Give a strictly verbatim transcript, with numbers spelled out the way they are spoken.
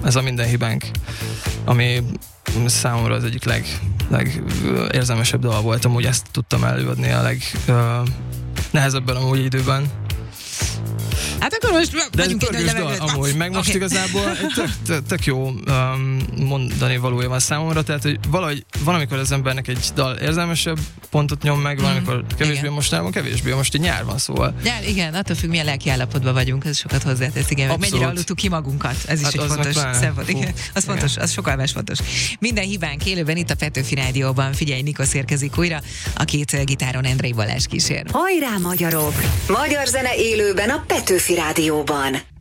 ez a Minden hibánk, ami számomra az egyik leg, legérzelmesebb dal volt, amúgy ezt tudtam előadni a leg uh, nehezebben amúgy időben. Hát akkor most de ez pörgős dal amúgy, meg most okay. igazából tök, tök, tök jó um, mondani valója van számomra, tehát hogy valahogy van, amikor az embernek egy dal érzelmesebb pontot nyom meg, van, amikor kevésbé, igen. Mostában kevésbé, most egy nyár van, szóval. Nyár, igen, attól függ, milyen lelkiállapotban vagyunk, ez sokat hozzátesz, igen, meg mennyire hallottuk ki magunkat, ez is hát egy fontos szempont, igen, az fontos, igen. Az sokkal más fontos. Minden hibánk élőben itt a Petőfi Rádióban, figyelj, Nikos érkezik újra, a két gitáron Endrei Balázs kísér. Hajrá magyarok! Magyar zene élőben a Petőfi Rádióban.